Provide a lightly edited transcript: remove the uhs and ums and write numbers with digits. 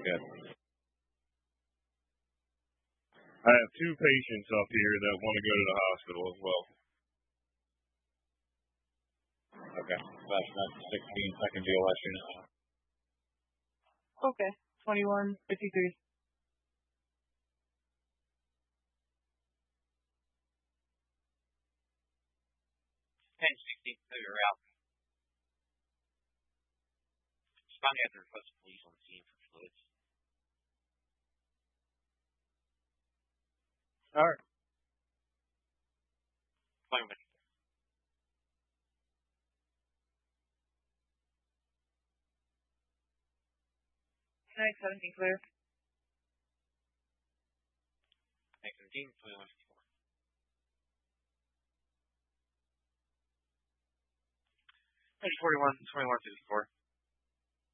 Good. I have 2 patients up here that want to go to the hospital as well. Okay. That's 16. I can deal with you now. Okay. 2153. 1060, so you're out. Respond after request police on scene for fluids. All right. 20 minutes. 917 clear. 917, 2154. 41, 2154.